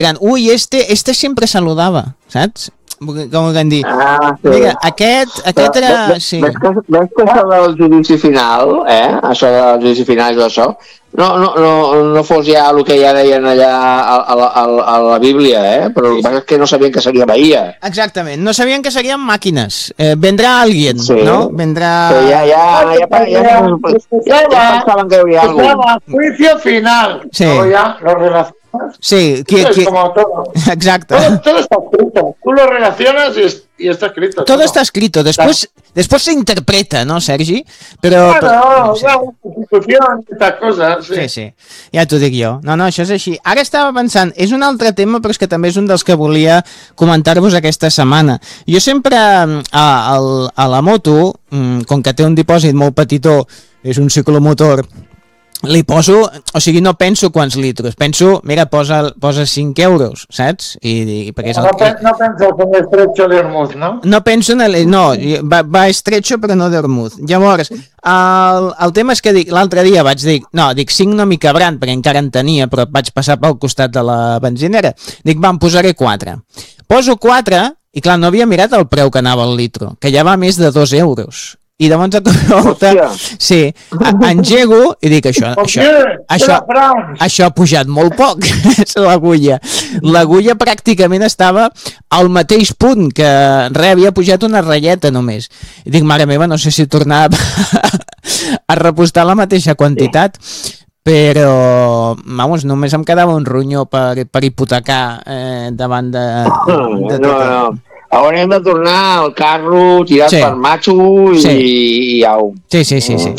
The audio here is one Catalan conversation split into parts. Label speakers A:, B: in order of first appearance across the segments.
A: Ui, este sempre saludava, saps? Com que han dit, mira, aquest era...
B: Ves que això del judici final, això del judici final i això, no fos ja el que ja deien allà a la Bíblia, però el que passa és que no sabien que seria Bahia.
A: Exactament, no sabien que serien màquines. Vendrà alguien, no? Vendrà...
B: Ja pensaven que hi hauria algú.
C: Juicio final.
A: Sí.
C: Luego ya lo relacionas.
A: Sí,
C: como todo.
A: Exacto.
C: Todo está escrito. Tú lo relacionas y está escrito.
A: Todo está escrito. Después se interpreta, ¿no, Sergi? Però
C: la Constitución, estas cosas.
A: Sí. Ja t'ho dic jo. No, això és així. Ara estava pensant, és un altre tema, però és que també és un dels que volia comentar-vos aquesta setmana. Jo sempre a la moto, com que té un dipòsit molt petitó, és un ciclomotor, li poso, o sigui, no penso quants litros, penso, mira, posa 5 euros, saps? Perquè és
C: no penso en estrecho de Hormuz, no?
A: No penso no, va estrecho però no d'Hormuz. Llavors, el tema és que l'altre dia vaig dir, 5 no m'hi cabran, perquè encara en tenia, però vaig passar pel costat de la benzinera. Dic, em posaré 4. Poso 4, i clar, no havia mirat el preu que anava el litro, que ja va més de 2 euros. I llavors engego i dic això ha pujat molt poc. L'agulla pràcticament estava al mateix punt, que havia pujat una ratlleta només. I dic, mare meva, no sé si tornar a repostar la mateixa quantitat, però només em quedava un ronyó per hipotecar davant de
B: no. Haurem de tornar al carro tirat per macho i au.
A: Sí.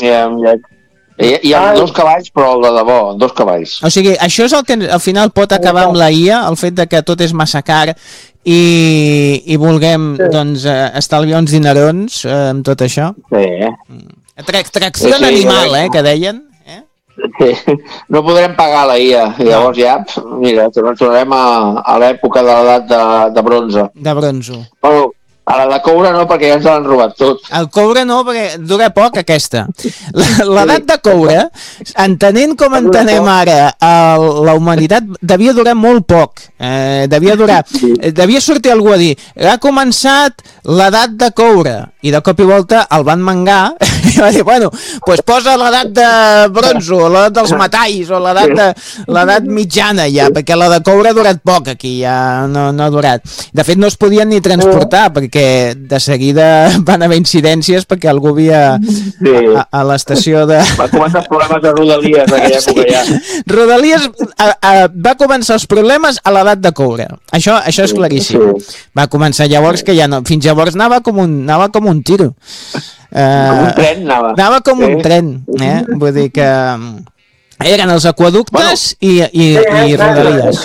B: Hi ha 2 cavalls, però el de debò, 2 cavalls.
A: O sigui, això és el que al final pot acabar amb la IA, el fet de que tot és massa car i vulguem estalviar uns dinerons amb tot això. Tracció animal, que deien.
B: No podrem pagar la IA, llavors ja, mira, tornarem a l'època de l'edat de bronze.
A: De bronzo.
B: Bueno, a la de coure no, perquè ja ens l'han robat tot.
A: El coure no, perquè dura poc aquesta. L'edat de coure, entenent com entenem ara la humanitat, devia durar molt poc. Devia sortir algú a dir, ha començat l'edat de coure, i de cop i volta el van mangar i va dir, posa l'edat de bronzo, o l'edat dels metalls, o l'edat mitjana ja, perquè la de coure ha durat poc aquí, ja no ha durat. De fet, no es podien ni transportar, perquè de seguida van haver incidències perquè algú havia a l'estació de...
B: Va començar els problemes de Rodalies en aquella època ja.
A: Rodalies va començar els problemes a l'edat de coure. Això és claríssim. Va començar llavors que ja no... Fins llavors anava com un tiro.
B: Com un tren anava.
A: Anava com un tren, vull dir que eren els aquaductes i Rodalies.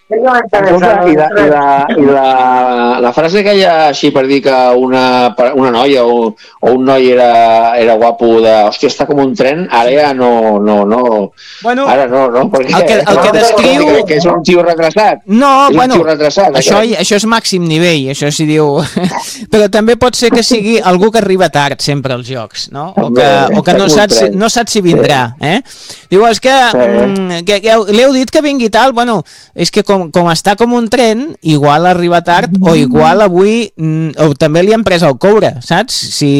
B: I la frase aquella així per dir que una noia o un noi era guapo de, hòstia, està com un tren, ara ja no. Ara no, perquè
A: el que descriu...
B: Que és un tio retrasat.
A: No,
B: això
A: és màxim nivell, això s'hi diu. Però també pot ser que sigui algú que arriba tard sempre als jocs, no? O que no saps si vindrà, Diu, és que li heu dit que vingui tal, és que com està com un tren, igual arriba tard o igual avui o també li han pres el coure, saps?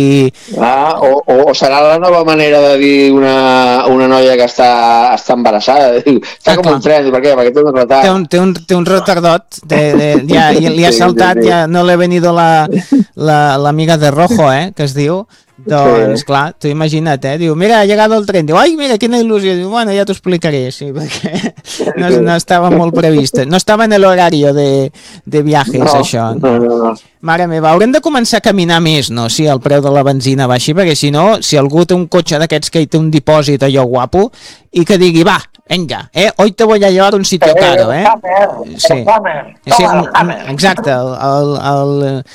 B: O serà la nova manera de dir una noia que està embarassada, està com un tren, per què? Perquè té un retard.
A: Té un retardot, li ha saltat, ja no le ha venido l'amiga de rojo, que es diu. Doncs clar, tu imagina't, diu, mira, ha llegado el tren, diu, ai, mira, quina il·lusió, diu, bueno, ja t'ho explicaré, sí, perquè no estava molt previst, no estava en l'horari de viajes, això.
B: No.
A: Mare meva, haurem de començar a caminar més, no?, si el preu de la benzina baixi, perquè si no, si algú té un cotxe d'aquests que hi té un dipòsit allò guapo, i que digui, va, venga, hoy te voy a llevar un sitio caro,
C: Sí,
A: exacte,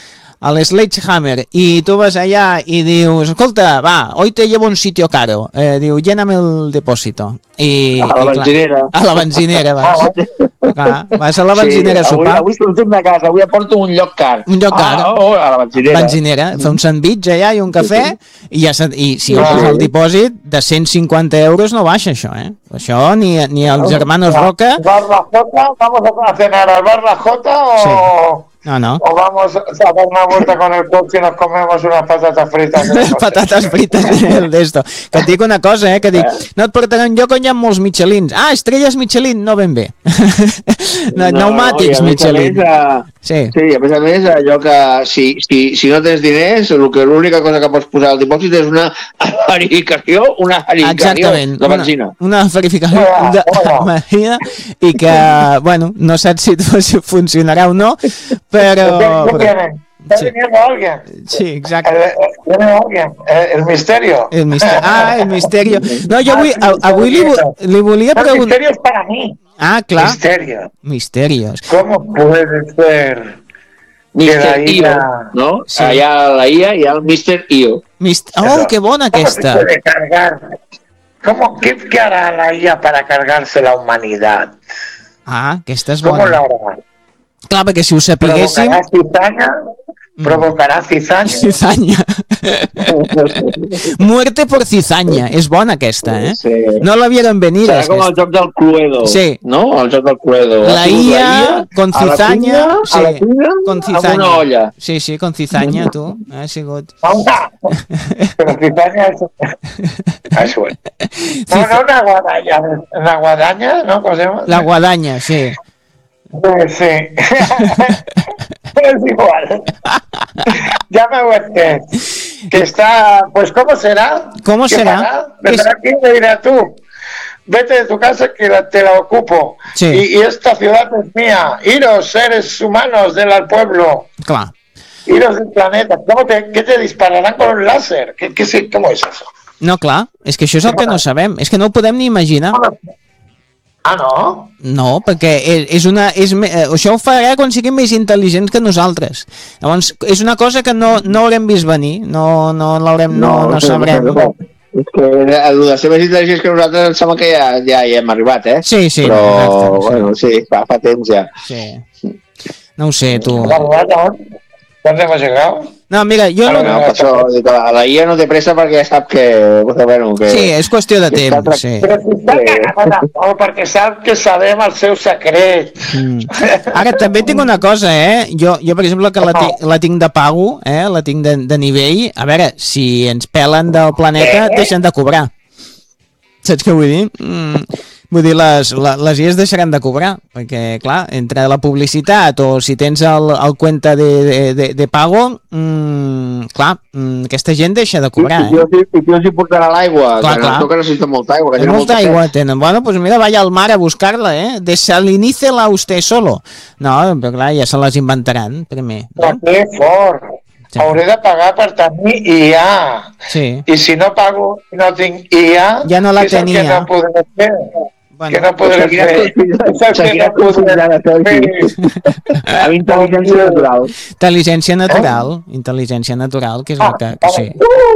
A: al Sledgehammer, y tú vas allá y dius, escolta, va, hoy te llevo a un sitio caro, diu, lléname el depósito.
B: A la benzinera.
A: A la benzinera, vas. Clar, vas a la benzinera a sopar.
B: Avui sortim de casa, avui aporto un lloc car.
A: Un lloc car.
B: A la benzinera.
A: Benzinera, fa un sandwich allà i un cafè, i si fas el dipòsit de 150 euros no baixa això, Això ni els germanos Roca...
C: ¿Bar La Jota? ¿Vamos a cenar al Bar La Jota o...?
A: Sí. No.
C: O vamos a dar una vuelta con el coche y nos comemos unas patatas fritas.
A: Patates frites d'esto. Que et dic una cosa, que dic, no et portaré a un lloc on hi ha molts Michelins. Ah, estrelles Michelin, no ben bé. Pneumàtics Michelin.
B: Sí, a més, allò que si no tens diners, l'única cosa que pots posar al dipòsit és una verificació,
A: exactament,
B: de benzina.
A: Una verificació de benzina i que, bueno, no saps si funcionarà o no, però...
C: Está viniendo alguien.
A: Sí, exacte.
C: Viene alguien. El misterio.
A: El misterio. No, jo avui li volia preguntar...
C: El misterio es para mí.
A: Ah, clar.
C: Misterios.
A: ¿Cómo
C: puede ser?
B: Mr. Io, ¿no? Sí. Allà a la IA hi ha el Mr. Io.
A: Oh, qué bona aquesta.
C: ¿Cómo se puede cargar? ¿Qué hará la IA para cargarse la humanidad?
A: Ah, aquesta és bona.
C: ¿Cómo la hará?
A: Clar, perquè si ho sapiguéssim...
C: ¿Provocará cizaña?
A: Cizaña. Muerte por cizaña. És bona aquesta,
B: Sí.
A: No la vieron venir.
B: Serà com el joc del Cluedo.
A: Sí.
B: No? El joc del Cluedo.
A: La IA con cizaña.
B: Sí.
A: Con cizaña.
B: Amb una olla.
A: Sí, con cizaña, tu. Ha sigut...
C: Pero cizaña es bueno. No, una guadaña. ¿La guadaña? ¿No? ¿Cómo se llama?
A: La guadaña, sí.
C: Sí. Es igual. Ya me aguanté. Que está, pues ¿cómo será?
A: ¿Cómo será?
C: Vendrá aquí y me dirá tú, vete de tu casa que te la ocupo.
A: Sí.
C: Y esta ciudad es mía. Iros, seres humanos del pueblo.
A: Clar.
C: Iros del planeta. ¿Qué te dispararán con un láser? ¿Cómo es eso?
A: No, clar. És que això és el que no sabem. És que no ho podem ni imaginar.
C: Ah, no?
A: No, perquè això ho farà quan siguin més intel·ligents que nosaltres. Llavors, és una cosa que no haurem vist venir, no sabrem.
B: És que el de ser més intel·ligents que nosaltres em sembla que ja hi hem arribat,
A: Sí.
B: Però,
A: exacte,
B: bueno, sí, fa temps ja.
A: Sí. No ho sé, tu.
C: ¿Dónde hemos llegado?
A: No, mira, jo no...
B: Per això, la IA no té pressa perquè sap que... Bueno, que
A: sí, és qüestió de temps, sí.
C: Però si està cagada, perquè sap que sabem el seu secret.
A: Ara, també tinc una cosa, Jo, per exemple, que la tinc de pago, la tinc de nivell. A veure, si ens pelen del planeta, deixen de cobrar. Saps què vull dir? Vull dir, les IES deixaran de cobrar, perquè, clar, entre la publicitat o si tens el cuenta de pago, clar, aquesta gent deixa de cobrar,
B: I qui els hi portarà l'aigua?
A: Clar.
B: Que necessita molta aigua.
A: Molta aigua tenen. Bueno, pues mira, vaya al mar a buscar-la, Desalinícela usted solo. No, però clar, ja se les inventaran, primer.
C: No? Que fort. Sí. Hauré de pagar per tenir IA.
A: Sí.
C: I si no pago i no tinc IA,
A: ja no la tenia.
C: Que no podré fer.
A: Bueno,
C: que no podré fer.
B: Seguirà considerant amb intel·ligència natural.
A: Intel·ligència natural, que és el que sí.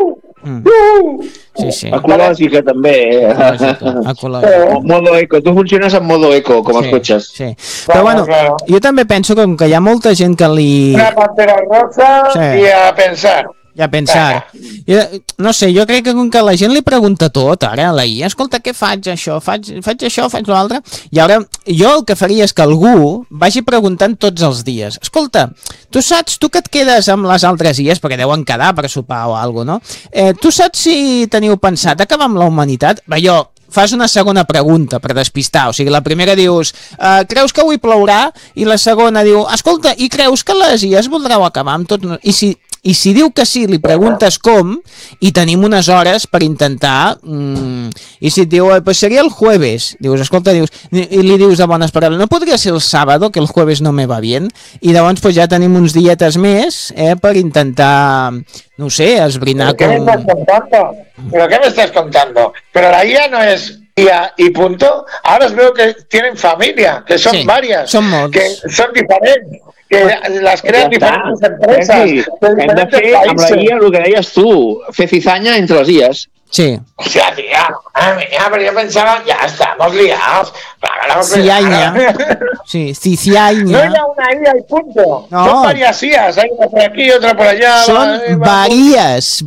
A: Sí.
B: Ecològica també,
A: Ecològica.
B: Modo eco. Tu funciones en modo eco, com els cotxes.
A: Sí. Però bueno, jo també penso que hi ha molta gent que li...
C: Una pantera rosa i a pensar.
A: I a pensar. No sé, jo crec que com que la gent li pregunta tot, ara, a la IA, escolta, què faig això? Faig això, faig l'altre? I ara, jo el que faria és que algú vagi preguntant tots els dies. Escolta, tu saps, tu que et quedes amb les altres IES, perquè deuen quedar per sopar o alguna cosa, no? Tu saps si teniu pensat acabar amb la humanitat? Fas una segona pregunta per despistar, o sigui, la primera dius, creus que avui plourà? I la segona diu, escolta, i creus que les IES voldreu acabar amb tot? I si diu que sí, li preguntes com, i tenim unes hores per intentar, i si et diu, pues seria el jueves, dius, escolta, i li dius de bones paraules, no podria ser el sábado, que el jueves no me va bien, i llavors pues, ja tenim uns dietes més per intentar, no sé, esbrinar
C: ¿Qué me estás contando? ¿Pero qué me estás contando? Pero la IA no es IA y punto. Ahora os veo que tienen familia, que son varias,
A: son molts.
C: que son diferentes. que les creen diferents empreses de
B: Hem de fer amb la IA el que deies tu, fer cizanya entre les IAs.
A: Sí.
C: Hòstia, tia, però jo pensava, ja estamos liados.
A: Cianya. Sí,
C: No
A: cicianya.
C: hi ha una IA y punto.
A: No.
C: Son varias IAs, hay una por aquí, otra por allá.
A: Són varies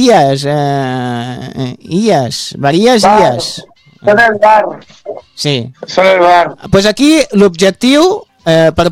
A: IAs.
C: Son el bar.
A: Sí.
C: Son el bar.
A: Pues aquí l'objectiu, per